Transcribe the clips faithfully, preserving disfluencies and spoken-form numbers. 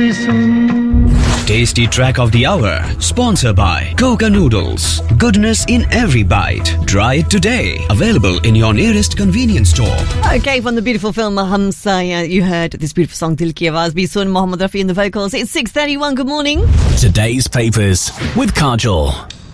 भी सुन। Tasty track of the hour, sponsored by Coca Noodles. Goodness in every bite. Try it today. Available in your nearest convenience store. Okay, from the beautiful film Hum Saya, you heard this beautiful song Dil Ki Awaaz Bhi Sun, Mohammed Rafi in the vocals. It's six thirty-one. Good morning. Today's papers with Kajol.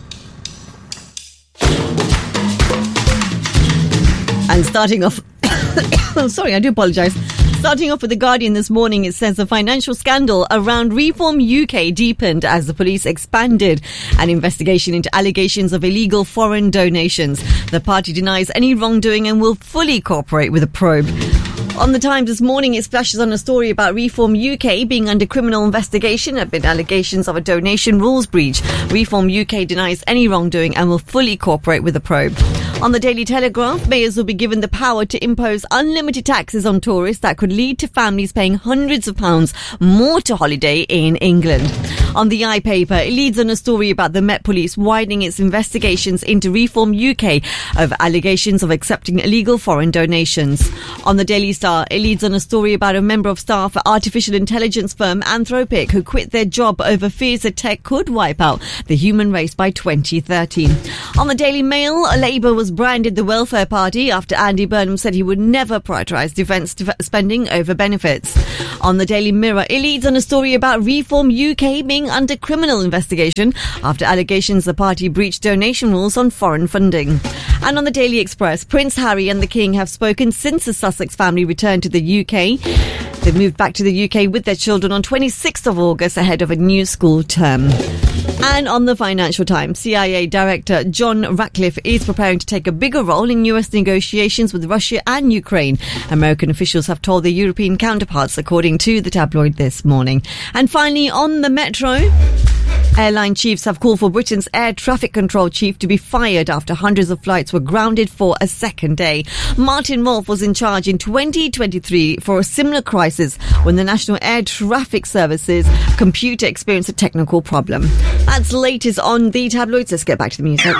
And starting off, oh, sorry, I do apologise. Starting off with The Guardian this morning, it says the financial scandal around Reform U K deepened as the police expanded an investigation into allegations of illegal foreign donations. The party denies any wrongdoing and will fully cooperate with the probe. On the Times this morning, it splashes on a story about Reform U K being under criminal investigation amid allegations of a donation rules breach. Reform U K denies any wrongdoing and will fully cooperate with the probe. On the Daily Telegraph, mayors will be given the power to impose unlimited taxes on tourists that could lead to families paying hundreds of pounds more to holiday in England. On the I paper, it leads on a story about the Met Police widening its investigations into Reform U K over allegations of accepting illegal foreign donations. On the Daily Star, it leads on a story about a member of staff at artificial intelligence firm Anthropic who quit their job over fears that tech could wipe out the human race by twenty thirty. On the Daily Mail, Labour was branded the welfare party after Andy Burnham said he would never prioritise defence spending over benefits. On the Daily Mirror, it leads on a story about Reform U K being under criminal investigation after allegations the party breached donation rules on foreign funding. And on the Daily Express, Prince Harry and the King have spoken since the Sussex family returned to the U K. They moved back to the U K with their children on twenty-sixth of August ahead of a new school term. And on the Financial Times, C I A Director John Ratcliffe is preparing to take a bigger role in U S negotiations with Russia and Ukraine. American officials have told their European counterparts, according to the tabloid this morning. And finally, on the Metro, airline chiefs have called for Britain's air traffic control chief to be fired after hundreds of flights were grounded for a second day. Martin Wolf was in charge in twenty twenty-three for a similar crisis when the National Air Traffic Service's computer experienced a technical problem. That's the latest on the tabloids. Let's get back to the music.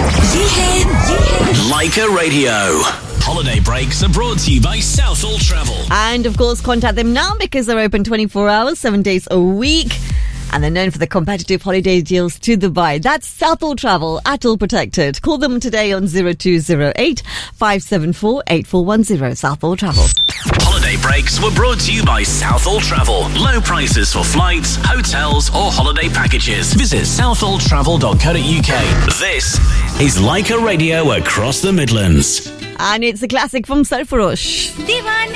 Leica Radio. Holiday breaks are brought to you by Southall Travel. And of course, contact them now because they're open twenty-four hours, seven days a week. And they're known for the competitive holiday deals to Dubai. That's Southall Travel, Atoll Protected. Call them today on zero two zero eight, five seven four, eight four one zero. Southall Travel. Holiday breaks were brought to you by Southall Travel. Low prices for flights, hotels or holiday packages. Visit southall travel dot co dot uk. This is Leica Radio across the Midlands. And it's a classic from Sarfarosh.